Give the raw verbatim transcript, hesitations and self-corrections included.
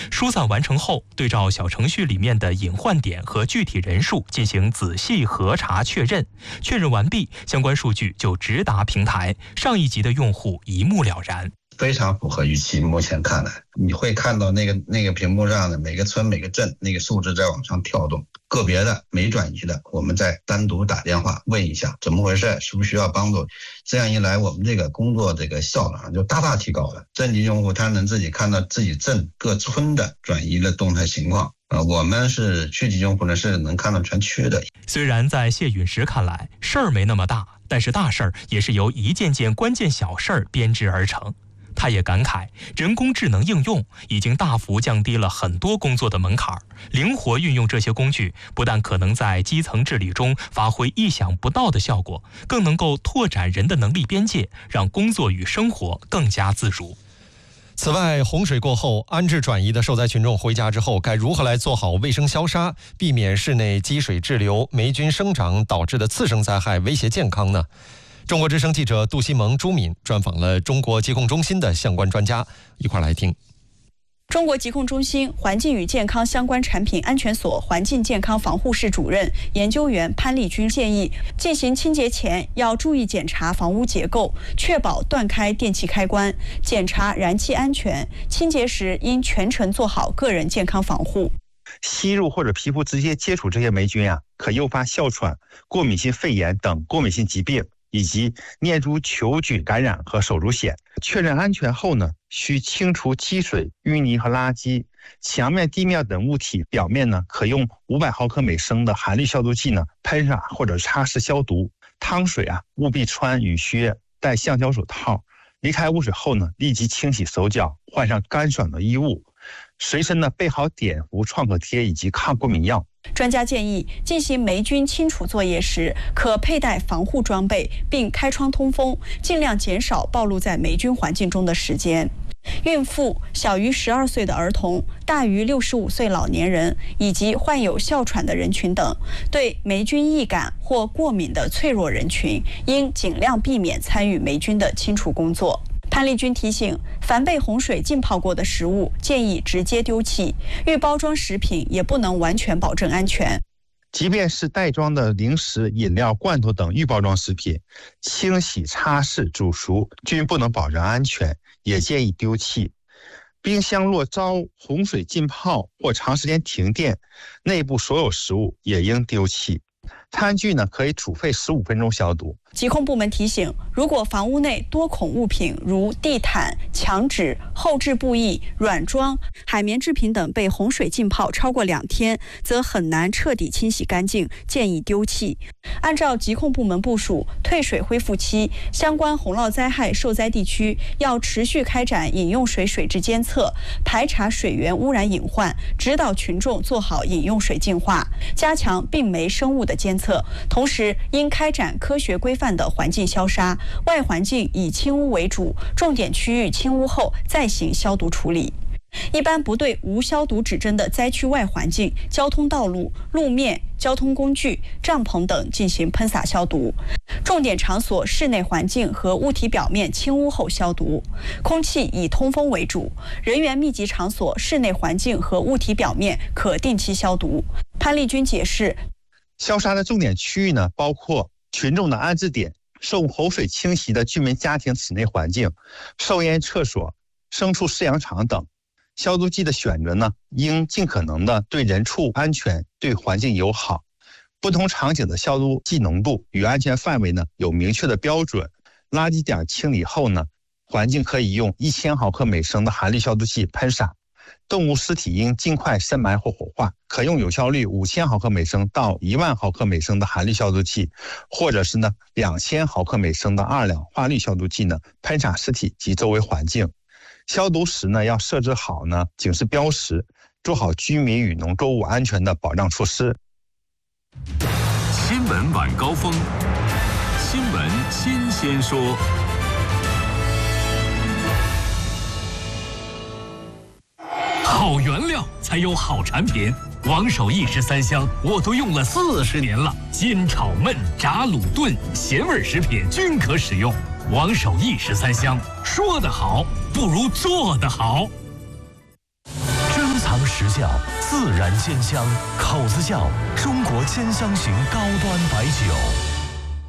疏散完成后，对照小程序里面的隐患点和具体人数进行仔细核查确认，确认完毕，相关数据就直达平台，上一级的用户一目了然。 非常符合预期，目前看来，你会看到那个那个屏幕上的每个村每个镇那个数字在往上跳动，个别的没转移的，我们再单独打电话问一下怎么回事，是不是需要帮助？这样一来，我们这个工作这个效率就大大提高了。镇级用户他能自己看到自己镇各村的转移的动态情况。呃，我们是区级用户呢，是能看到全区的。 虽然在谢陨石看来事儿没那么大，但是大事儿也是由一件件关键小事儿编织而成。他也感慨，人工智能应用已经大幅降低了很多工作的门槛，灵活运用这些工具，不但可能在基层治理中发挥意想不到的效果，更能够拓展人的能力边界，让工作与生活更加自如。 此外，洪水过后，安置转移的受灾群众回家之后，该如何来做好卫生消杀，避免室内积水滞留、霉菌生长导致的次生灾害威胁健康呢？中国之声记者杜西蒙、朱敏专访了中国疾控中心的相关专家，一块来听。 中国疾控中心环境与健康相关产品安全所环境健康防护室主任研究员潘丽君建议，进行清洁前要注意检查房屋结构，确保断开电气开关，检查燃气安全。清洁时应全程做好个人健康防护。 吸入或者皮肤直接接触这些霉菌啊，可诱发哮喘、过敏性肺炎等过敏性疾病，以及念珠球菌感染和手足癣。确认安全后呢，需清除积水、淤泥和垃圾。墙面、地面等物体表面呢，可用五百毫克每升的含氯消毒剂呢喷洒或者擦拭消毒。汤水啊，务必穿雨靴，戴橡胶手套。离开污水后呢，立即清洗手脚，换上干爽的衣物。随身呢备好碘伏创可贴以及抗过敏药。 专家建议，进行霉菌清除作业时，可佩戴防护装备，并开窗通风，尽量减少暴露在霉菌环境中的时间。孕妇、小于十二岁的儿童、大于六十五岁老年人以及患有哮喘的人群等，对霉菌易感或过敏的脆弱人群，应尽量避免参与霉菌的清除工作。潘丽君提醒，凡被洪水浸泡过的食物，建议直接丢弃；预包装食品也不能完全保证安全。 即便是袋装的零食、饮料、罐头等预包装食品，清洗、擦拭、煮熟均不能保证安全，也建议丢弃。冰箱若遭洪水浸泡或长时间停电，内部所有食物也应丢弃。餐具呢，可以煮沸十五分钟消毒。 疾控部门提醒，如果房屋内多孔物品如地毯、墙纸、后置布艺、软装、海绵制品等被洪水浸泡超过两天，则很难彻底清洗干净，建议丢弃。按照疾控部门部署，退水恢复期，相关洪涝灾害受灾地区要持续开展饮用水水质监测，排查水源污染隐患，指导群众做好饮用水净化，加强病媒生物的监测。同时，应开展科学规范的环境消杀，外环境以清污为主，重点区域清污后再行消毒处理。一般不对无消毒指针的灾区外环境、交通道路、路面、交通工具、帐篷等进行喷洒消毒。重点场所室内环境和物体表面清污后消毒。空气以通风为主，人员密集场所室内环境和物体表面可定期消毒。潘丽君解释， 消杀的重点区域呢，包括群众的安置点、受洪水侵袭的居民家庭室内环境、受淹厕所、牲畜饲养场等。消毒剂的选择呢，应尽可能的对人畜安全、对环境友好。不同场景的消毒剂浓度与安全范围呢有明确的标准。垃圾点清理后呢，环境可以用一千毫克每升的含氯消毒剂喷洒。动物尸体应尽快深埋或火化，可用有效率五千毫克每升到一万毫克每升的含氯消毒剂，或者是呢两千毫克每升的二氧化氯消毒剂呢喷洒尸体及周围环境。消毒时呢，要设置好呢警示标识，做好居民与农作物安全的保障措施。 新闻晚高峰，新闻新鲜说。好原料才有好产品，王守义十三香我都用了四十年了，煎炒焖炸卤炖咸味食品均可使用。王守义十三香，说得好不如做得好。真时效，自然兼香，口子窖中国兼香型高端白酒。